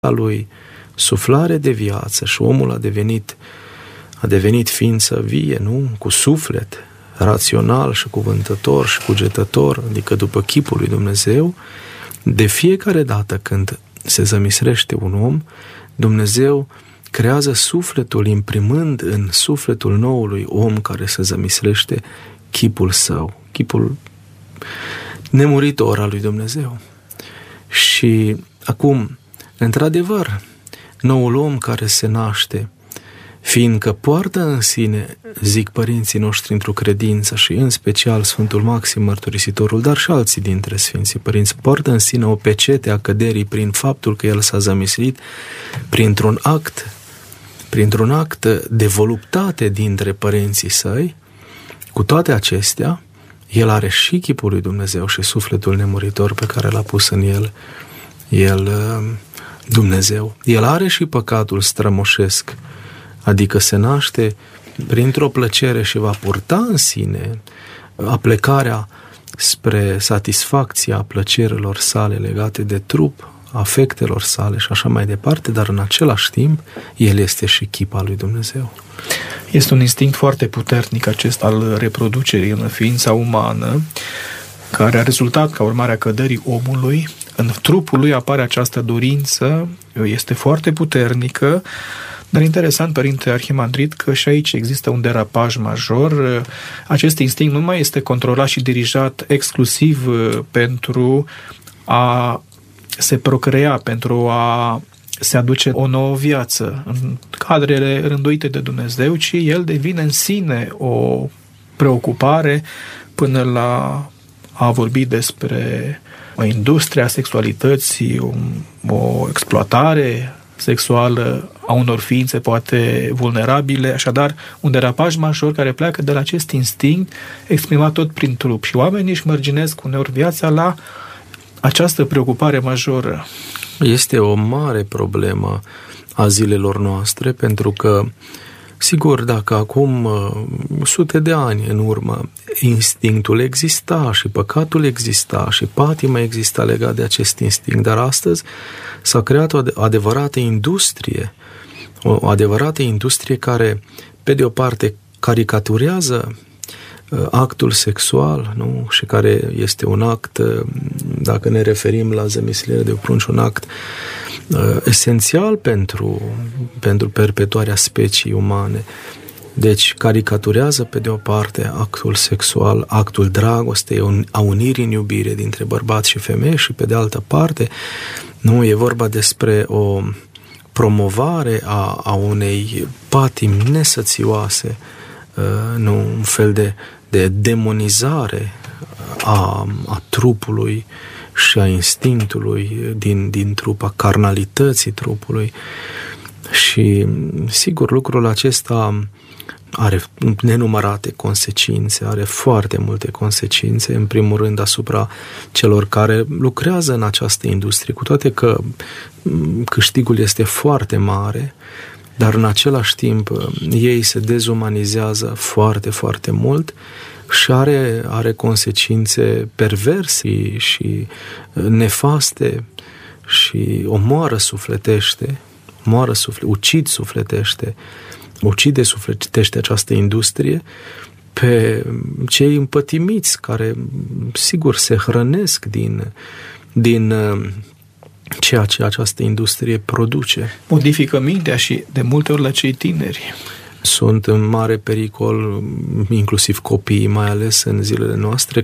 lui suflare de viață și omul a devenit ființă vie, nu? Cu suflet, rațional și cuvântător și cugetător, adică după chipul lui Dumnezeu, de fiecare dată când se zămisrește un om, Dumnezeu creează sufletul, imprimând în sufletul noului om care se zămisrește chipul său, chipul nemuritor al lui Dumnezeu. Și acum, într-adevăr, noul om care se naște, fiindcă poartă în sine, zic părinții noștri într-o credință și în special Sfântul Maxim Mărturisitorul, dar și alții dintre Sfinții Părinți, poartă în sine o pecete a căderii prin faptul că el s-a zămislit printr-un act de voluptate dintre părinții săi. Cu toate acestea, el are și chipul lui Dumnezeu și sufletul nemuritor pe care l-a pus în el Dumnezeu. El are și păcatul strămoșesc, adică se naște printr-o plăcere și va purta în sine aplecarea spre satisfacția plăcerilor sale legate de trup, afectelor sale și așa mai departe, dar în același timp el este și chip al lui Dumnezeu. Este un instinct foarte puternic acesta al reproducerii în ființa umană, care a rezultat ca urmare a căderii omului. În trupul lui apare această dorință, este foarte puternică, dar interesant, Părinte Arhimandrit, că și aici există un derapaj major. Acest instinct nu mai este controlat și dirijat exclusiv pentru a se procrea, pentru a se aduce o nouă viață în cadrele rânduite de Dumnezeu, ci el devine în sine o preocupare până la a vorbi despre o industrie a sexualității, o exploatare sexuală a unor ființe poate vulnerabile, așadar un derapaj major care pleacă de la acest instinct exprimat tot prin trup și oamenii își mărginesc uneori viața la această preocupare majoră. Este o mare problemă a zilelor noastre, pentru că, sigur, dacă acum sute de ani în urmă instinctul exista și păcatul exista și patima exista legat de acest instinct, dar astăzi s-a creat o adevărată industrie care, pe de o parte, caricaturează actul sexual, nu? Și care este un act, dacă ne referim la zămislire de prunci, un act esențial pentru perpetuarea speciei umane. Deci caricaturează pe de o parte actul sexual, actul dragostei, a unirii în iubire dintre bărbați și femei, și pe de altă parte nu e vorba despre o promovare a unei patimi nesățioase, nu, un fel de demonizare a trupului și a instinctului din trup, a carnalității trupului. Și sigur, lucrul acesta are nenumărate consecințe, are foarte multe consecințe, în primul rând asupra celor care lucrează în această industrie, cu toate că câștigul este foarte mare, dar în același timp ei se dezumanizează foarte, foarte mult și are consecințe perverse și nefaste și ucide sufletește această industrie pe cei împătimiți care, sigur, se hrănesc din ceea ce această industrie produce. Modifică mintea și de multe ori la cei tineri. Sunt în mare pericol, inclusiv copiii, mai ales în zilele noastre,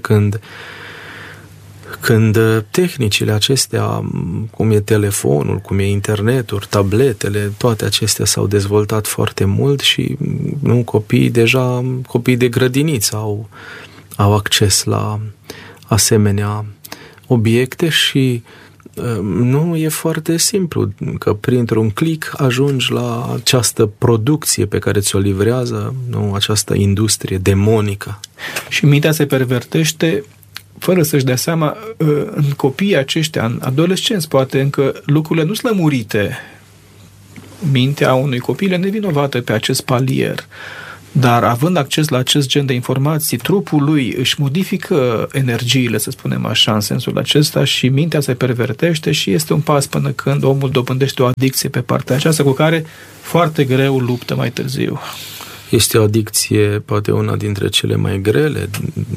când tehnicile acestea, cum e telefonul, cum e internetul, tabletele, toate acestea s-au dezvoltat foarte mult și copiii de grădiniță au acces la asemenea obiecte și nu e foarte simplu, că printr-un click ajungi la această producție pe care ți-o livrează, această industrie demonică. Și mintea se pervertește fără să-și dea seama. În copiii aceștia, în adolescenți, poate încă lucrurile nu sunt lămurite. Mintea unui copil e nevinovată pe acest palier. Dar având acces la acest gen de informații, trupul lui își modifică energiile, să spunem așa, în sensul acesta, și mintea se pervertește și este un pas până când omul dobândește o adicție pe partea aceasta, cu care foarte greu luptă mai târziu. Este o adicție, poate una dintre cele mai grele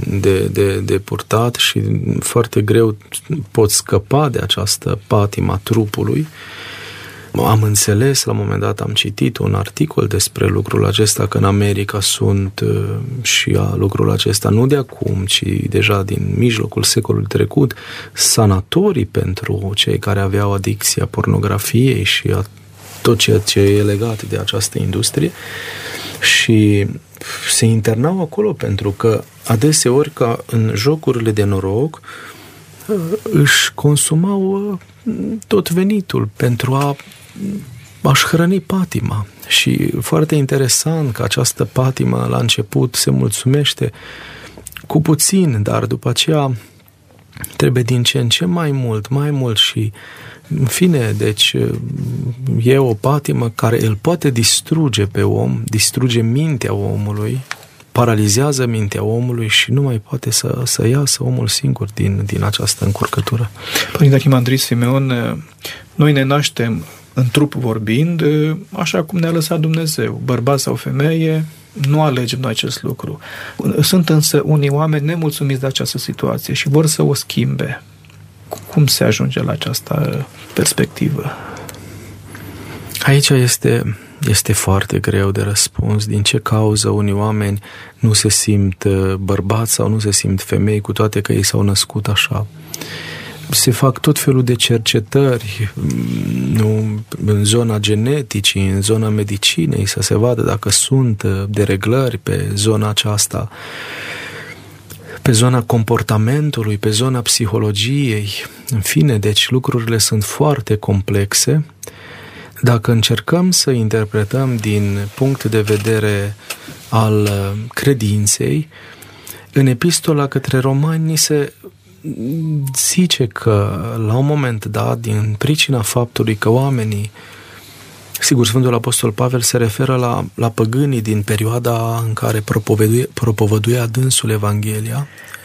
de purtat și foarte greu poți scăpa de această patimă a trupului. Am înțeles, la un moment dat am citit un articol despre lucrul acesta, că în America sunt și lucrul acesta nu de acum, ci deja din mijlocul secolului trecut, sanatorii pentru cei care aveau adicția pornografiei și a tot ceea ce e legat de această industrie, și se internau acolo pentru că adeseori, ca în jocurile de noroc, își consumau tot venitul pentru a-și hrăni patima. Și foarte interesant că această patimă la început se mulțumește cu puțin, dar după aceea trebuie din ce în ce mai mult și în fine, deci e o patimă care îl poate distruge pe om, distruge mintea omului, paralizează mintea omului și nu mai poate să iasă omul singur din această încurcătură. Părinte Arhimandrit Simeon, noi ne naștem în trup vorbind, așa cum ne-a lăsat Dumnezeu, bărbat sau femeie, nu alegem noi acest lucru. Sunt însă unii oameni nemulțumiți de această situație și vor să o schimbe. Cum se ajunge la această perspectivă? Aici este foarte greu de răspuns. Din ce cauză unii oameni nu se simt bărbați sau nu se simt femei, cu toate că ei s-au născut așa? Se fac tot felul de cercetări, în zona geneticii, în zona medicinei, să se vadă dacă sunt dereglări pe zona aceasta, pe zona comportamentului, pe zona psihologiei. În fine, deci lucrurile sunt foarte complexe. Dacă încercăm să interpretăm din punct de vedere al credinței, în epistola către romani ni se zice că la un moment dat, din pricina faptului că oamenii, sigur, Sfântul Apostol Pavel se referă la păgânii din perioada în care propovăduia dânsul Evanghelia,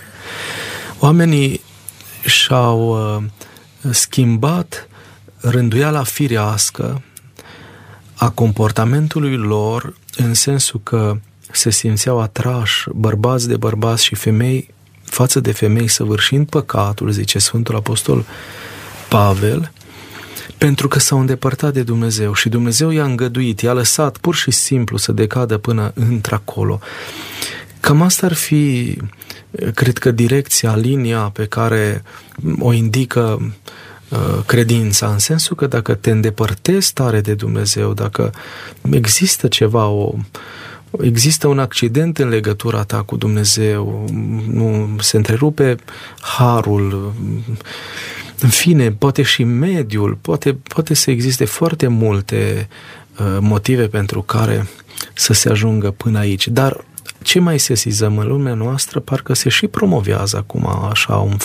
oamenii și-au schimbat rânduiala firească a comportamentului lor, în sensul că se simțeau atrași bărbați de bărbați și femei față de femei, săvârșind păcatul, zice Sfântul Apostol Pavel, pentru că s-au îndepărtat de Dumnezeu și Dumnezeu i-a îngăduit, i-a lăsat pur și simplu să decadă până într-acolo. Cam asta ar fi, cred că, direcția, linia pe care o indică credința, în sensul că dacă te îndepărtezi tare de Dumnezeu, dacă există ceva, există un accident în legătura ta cu Dumnezeu, nu se întrerupe harul, în fine, poate și mediul, poate să existe foarte multe motive pentru care să se ajungă până aici, dar ce mai sesizăm în lumea noastră, parcă se și promovează acum așa un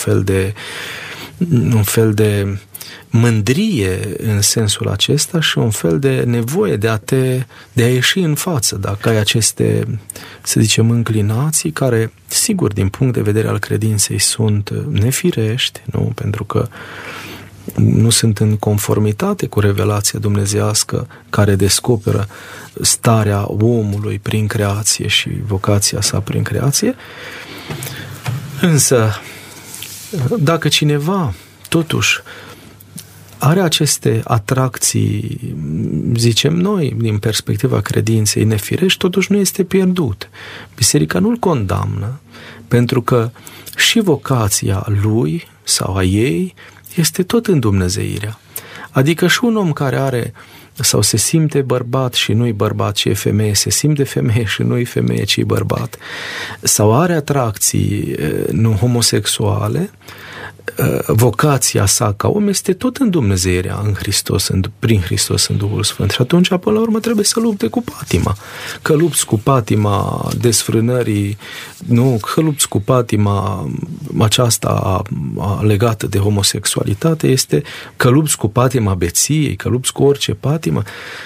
fel de mândrie în sensul acesta și un fel de nevoie de a ieși în față, dacă ai aceste, să zicem, înclinații care, sigur, din punct de vedere al credinței sunt nefirești, nu? Pentru că nu sunt în conformitate cu revelația dumnezeiască care descoperă starea omului prin creație și vocația sa prin creație. Însă, dacă cineva totuși are aceste atracții, zicem noi, din perspectiva credinței nefirești, totuși nu este pierdut. Biserica nu-l condamnă, pentru că și vocația lui sau a ei este tot îndumnezeirea. Adică și un om care are sau se simte bărbat și nu-i bărbat, ci e femeie, se simte femeie și nu-i femeie, ci e bărbat, sau are atracții nu homosexuale, vocația sa ca om este tot în Dumnezeirea în Hristos, prin Hristos în Duhul Sfânt. Și atunci, până la urmă, trebuie să lupte cu patima. Că lupți cu patima desfrânării, nu, că lupți cu patima aceasta legată de homosexualitate, este că lupți cu patima beției, că lupți cu orice patimă.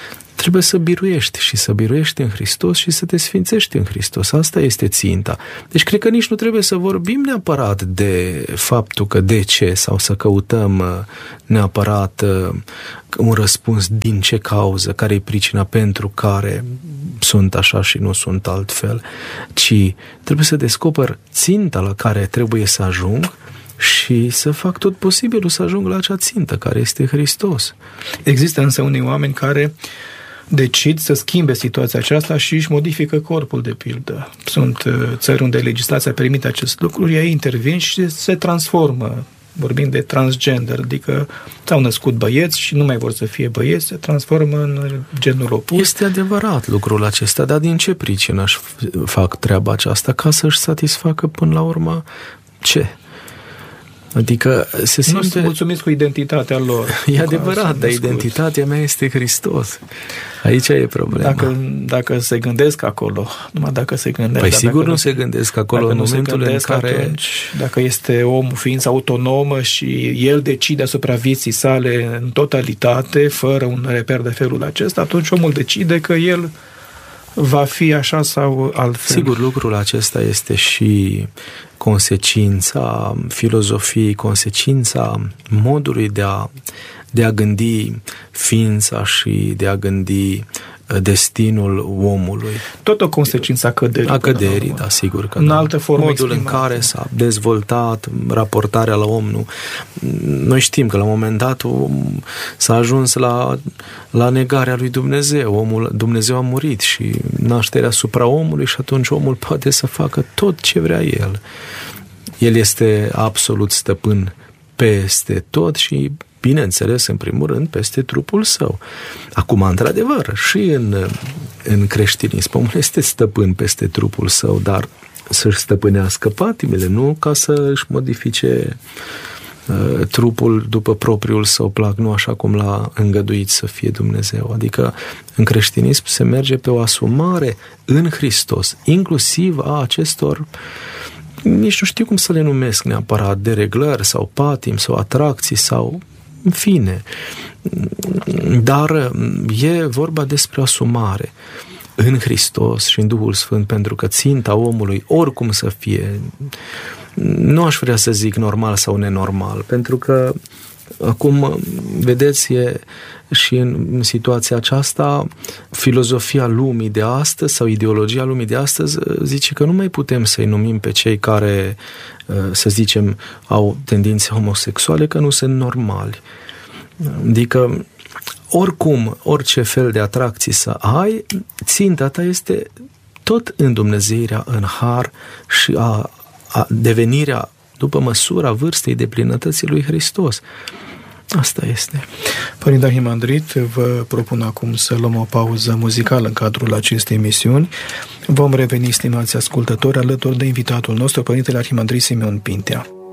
trebuie să biruiești și să biruiești în Hristos și să te sfințești în Hristos. Asta este ținta. Deci cred că nici nu trebuie să vorbim neapărat de faptul că de ce sau să căutăm neapărat un răspuns din ce cauză, care e pricina pentru care sunt așa și nu sunt altfel, ci trebuie să descoper ținta la care trebuie să ajung și să fac tot posibilul să ajung la acea țintă care este Hristos. Există însă unii oameni care decid să schimbe situația aceasta și își modifică corpul, de pildă. Sunt țări unde legislația permite acest lucru, ei intervin și se transformă. Vorbim de transgender, adică s-au născut băieți și nu mai vor să fie băieți, se transformă în genul opus. Este adevărat lucrul acesta, dar din ce pricină își fac treaba aceasta? Ca să-și satisfacă până la urmă ce? Adică se simte... Nu sunt mulțumiți cu identitatea lor. E adevărat, dar identitatea mea este Hristos. Aici e problema. Dacă se gândesc acolo, numai dacă se gândesc... Păi sigur nu se gândesc acolo în momentul în care... Atunci, dacă este om, ființă autonomă și el decide asupra vieții sale în totalitate, fără un reper de felul acesta, atunci omul decide că el va fi așa sau altfel. Sigur, lucrul acesta este și consecința filozofiei, consecința modului de a gândi ființa și de a gândi destinul omului. Tot o consecință a căderii. A căderii, da, sigur că în da. altă formă modul exprimată. în care s-a dezvoltat raportarea la om. Nu. Noi știm că la un moment dat s-a ajuns la negarea lui Dumnezeu. Dumnezeu a murit și nașterea asupra omului și atunci omul poate să facă tot ce vrea el. El este absolut stăpân peste tot și bineînțeles, în primul rând, peste trupul său. Acum, într-adevăr, și în creștinism, omul este stăpân peste trupul său, dar să-și stăpânească patimile, nu ca să își modifice trupul după propriul său plac, nu așa cum l-a îngăduit să fie Dumnezeu. Adică, în creștinism se merge pe o asumare în Hristos, inclusiv a acestor, nici nu știu cum să le numesc neapărat, dereglări sau patim sau atracții sau în fine. Dar e vorba despre asumare în Hristos și în Duhul Sfânt, pentru că ținta omului, oricum să fie, nu aș vrea să zic normal sau nenormal, pentru că acum, vedeți, e și în situația aceasta, filozofia lumii de astăzi sau ideologia lumii de astăzi zice că nu mai putem să-i numim pe cei care, să zicem, au tendințe homosexuale, că nu sunt normali. Adică, oricum, orice fel de atracții să ai, ținta ta este tot îndumnezeirea în har și a devenirea după măsura vârstei de plinătății lui Hristos. Asta este. Părinte Arhimandrit, vă propun acum să luăm o pauză muzicală în cadrul acestei emisiuni. Vom reveni, stimați ascultători, alături de invitatul nostru, Părintele Arhimandrit Simeon Pintea.